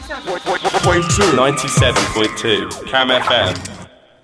97.2 Cam FM.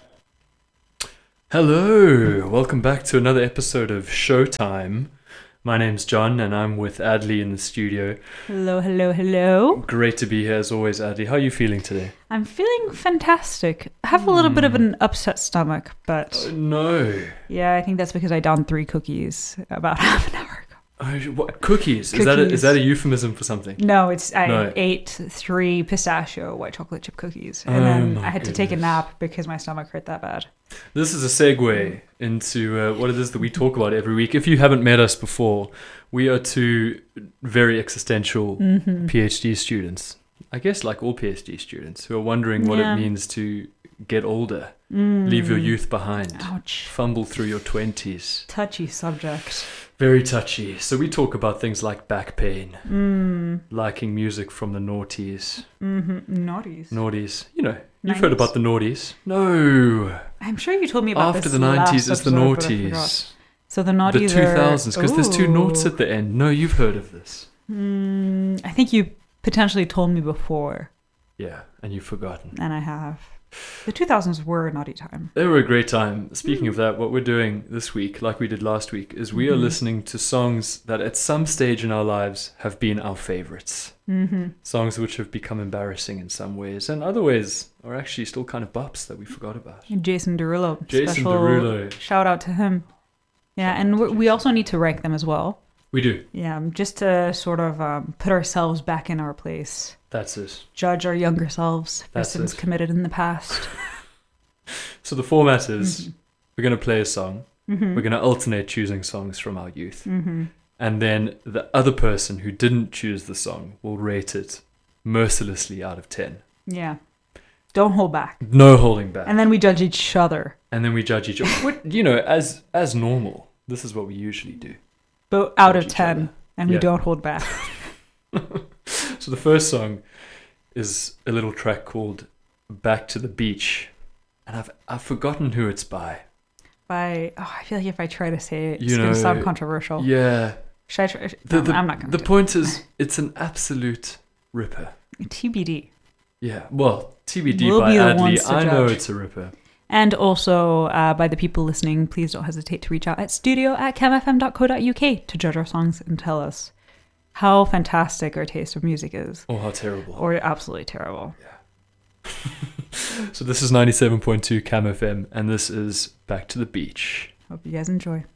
Hello, welcome back to another episode of Showtime. My name's John and I'm with Adley in the studio. Hello, hello, hello. Great to be here as always, Adley. How are you feeling today? I'm feeling fantastic. I have a little bit of an upset stomach, but No. yeah, I think that's because I downed 3 cookies about half an hour ago. What, cookies? Is Cookies. that a euphemism for something? No, I No. ate 3 pistachio white chocolate chip cookies, and Oh then my I had to take a goodness. nap because my stomach hurt that bad. This is a segue into what it is that we talk about every week. If you haven't met us before, we are 2 very existential PhD students. I guess like all PhD students who are wondering what Yeah. it means to get older, leave your youth behind, Ouch. fumble through your 20s. Touchy subject. Very touchy. So we talk about things like back pain, liking music from the noughties. Naughties. Noughties. You know, you've heard 90s? about the noughties. No. I'm sure you told me about After this the 90s last is the episode, but I noughties. forgot. So the The naughties 2000s, because there's 2 noughts Ooh. at the end. No, you've heard of this. I think you potentially told me before, Yeah, and you've forgotten. and I have. The 2000s were a naughty time. They were a great time. Speaking of that, what we're doing this week, like we did last week, is we are listening to songs that at some stage in our lives have been our favorites. Songs which have become embarrassing in some ways, and other ways are actually still kind of bops that we forgot about. Jason Derulo. Jason Special Derulo. Shout out to him. Yeah, and we also need to rank them as well. We do. Yeah, just to sort of put ourselves back in our place. That's it. Judge our younger selves for That's sins it. committed in the past. So the format is we're going to play a song. We're going to alternate choosing songs from our youth. And then the other person who didn't choose the song will rate it mercilessly out of 10. Yeah. Don't hold back. No holding back. And then we judge each other. And then we judge each other. What, you know, as normal, this is what we usually do. But out Judge of each 10. other. And we Yeah. don't hold back. So the first song is a little track called Back to the Beach. And I've forgotten who it's by. I feel like if I try to say it, it's You going know, to sound controversial. Yeah. Should I try? The I'm not going The to. point is, it's an absolute ripper. TBD. Yeah. Well, TBD We'll by be the Adley. ones to I know judge. it's a ripper. And also, by the people listening, please don't hesitate to reach out at studio@camfm.co.uk to judge our songs and tell us how fantastic our taste of music is. Oh, how terrible. Or absolutely terrible. So this is 97.2 Cam FM, and this is Back to the Beach. Hope you guys enjoy.